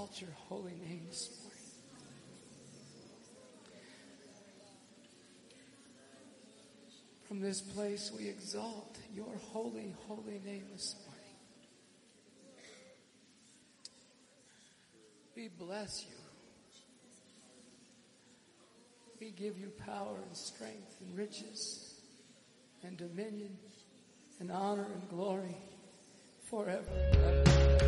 exalt your holy name this morning. From this place we exalt your holy, holy name this morning. We bless you. We give you power and strength and riches and dominion and honor and glory forever and ever.